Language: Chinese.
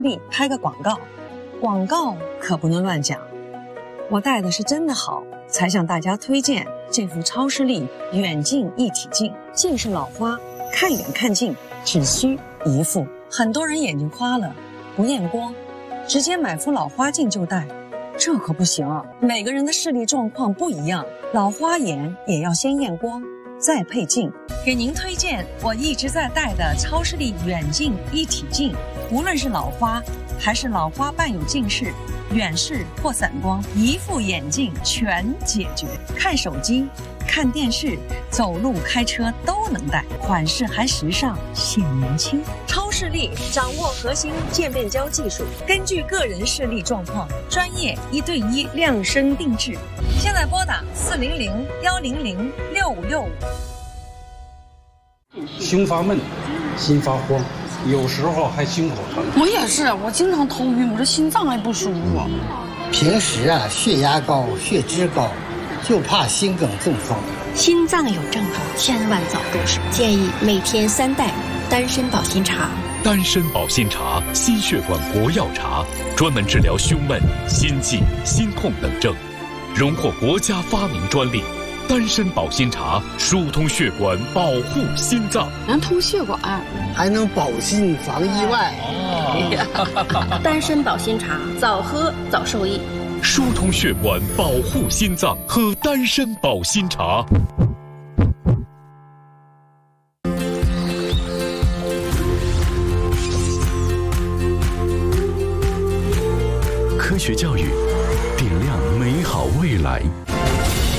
力拍个广告，广告可不能乱讲。我戴的是真的好，才向大家推荐这副超视力远近一体镜。近视老花，看远看近只需一副。很多人眼睛花了，不验光，直接买副老花镜就戴，这可不行啊！每个人的视力状况不一样，老花眼也要先验光，再配镜。给您推荐我一直在戴的超视力远近一体镜，无论是老花还是老花伴有近视、远视或散光，一副眼镜全解决。看手机、看电视、走路、开车都能戴，款式还时尚，显年轻。超视力掌握核心渐变焦技术，根据个人视力状况，专业1对1量身定制。现在拨打400-100-6565。 胸发闷，心发慌，有时候还心口疼。 我也是，我经常头晕，我这心脏还不舒服。 平时血压高、血脂高，就怕心梗中风。 心脏有症状，千万早入手。建议每天3袋丹参保心茶。 丹参保心茶，心血管国药茶，专门治疗胸闷、心悸、心痛等症，荣获国家发明专利。丹参保心茶疏通血管，保护心脏， 能通血管， 还能保心防意外。 丹参保心茶，早喝早受益。 疏通血管，保护心脏，喝丹参保心茶。 科学教育，点亮美好未来。